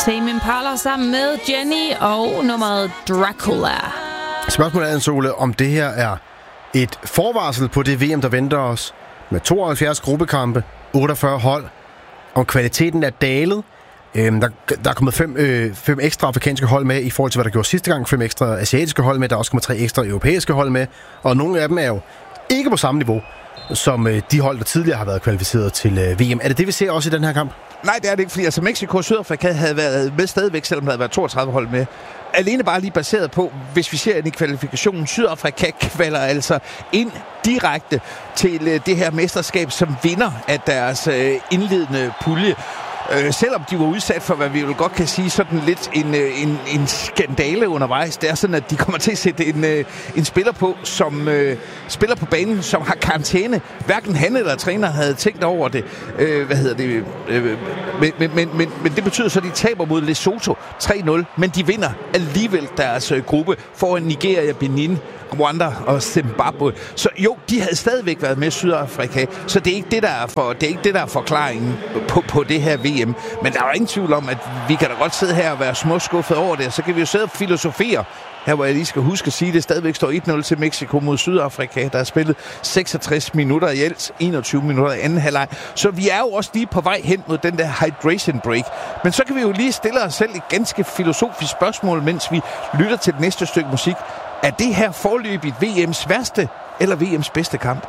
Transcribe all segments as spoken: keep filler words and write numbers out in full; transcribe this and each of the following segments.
Tame Impala sammen med Jenny og nummeret Dracula. Spørgsmålet er, Sole, om det her er et forvarsel på det V M, der venter os med tooghalvfjerds gruppekampe, otteogfyrre hold, om kvaliteten er dalet. Øhm, der, der er kommet fem, øh, fem ekstra afrikanske hold med i forhold til, hvad der gjorde sidste gang. Fem ekstra asiatiske hold med. Der er også kommet tre ekstra europæiske hold med. Og nogle af dem er jo ikke på samme niveau som øh, de hold, der tidligere har været kvalificeret til øh, V M. Er det det, vi ser også i den her kamp? Nej, det er det ikke, fordi altså Mexico og Sydafrika havde været med stadigvæk, selvom der havde været toogtredive hold med. Alene bare lige baseret på, hvis vi ser ind i kvalifikationen, Sydafrika kvalder altså ind direkte til det her mesterskab som vinder af deres indledende pulje. Øh, selvom de var udsat for, hvad vi jo godt kan sige, sådan lidt en, en, en skandale undervejs. Det er sådan, at de kommer til at sætte en, en spiller på, som øh, spiller på banen, som har karantæne. Hverken han eller træner havde tænkt over det. Øh, hvad hedder det? Øh, men, men, men, men, men det betyder så, at de taber mod Lesotho tre nul, men de vinder alligevel deres øh, gruppe foran Nigeria, Benin, Rwanda og Zimbabwe. Så jo, de havde stadigvæk været med Sydafrika, så det er ikke det, der er, for, det er, ikke det, der er forklaringen på, på det her V M. Men der er jo ingen tvivl om, at vi kan da godt sidde her og være småskuffet over det, så kan vi jo sidde og filosofere, her hvor jeg lige skal huske at sige, at det stadigvæk står et nul til Mexico mod Sydafrika, der er spillet seksogtres minutter i alt, enogtyve minutter i anden halvleg. Så vi er jo også lige på vej hen mod den der hydration break. Men så kan vi jo lige stille os selv et ganske filosofisk spørgsmål, mens vi lytter til det næste stykke musik. Er det her forløbigt V M's værste eller V M's bedste kamp?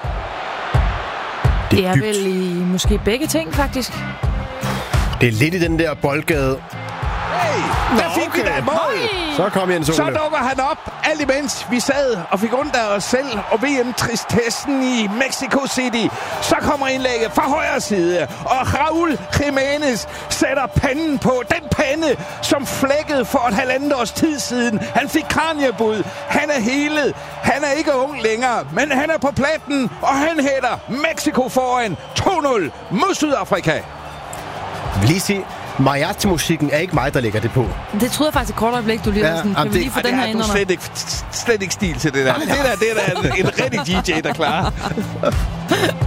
Det er, det er vel i måske begge ting, faktisk. Det er lidt i den der boldgade. Hey, der Nå, fik okay. vi da et mål! Så kom Jens Ole. Så dukker han op, alt imens vi sad og fik ondt af os selv og V M-tristessen i Mexico City. Så kommer indlægget fra højre side, og Raul Jimenez sætter panden på. Den pande, som flækkede for et halvandet års tid siden. Han fik kraniebud. Han er helet. Han er ikke ung længere, men han er på platten, og han hætter Mexico foran to nul mod Sydafrika. Jeg vil lige sige, mariachi-musikken er ikke mig, der lægger det på. Det troede jeg faktisk et kort øjeblik, du lige ja, var sådan. Kan vi lige få den her ind under? Slet ikke, slet ikke stil til det der. Det der, det der er en rigtig D J, der klarer.